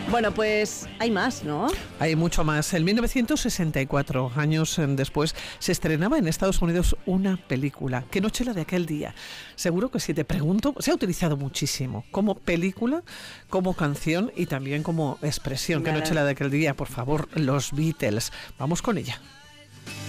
Bueno, pues hay más, ¿no? Hay mucho más. En 1964, años después, se estrenaba en Estados Unidos una película. ¿Qué noche la de aquel día? Seguro que si te pregunto, se ha utilizado muchísimo como película, como canción y también como expresión. ¿Qué noche la de aquel día? Por favor, los Beatles. Vamos con ella.